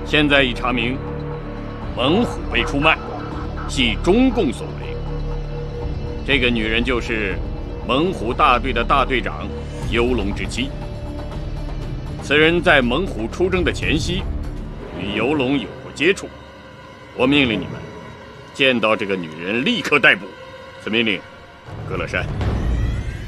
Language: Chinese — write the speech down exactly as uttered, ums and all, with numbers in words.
现在已查明，猛虎被出卖，系中共所为。这个女人就是猛虎大队的大队长游龙之妻。此人在猛虎出征的前夕，与游龙有过接触。我命令你们，见到这个女人立刻逮捕。此命令，葛乐山。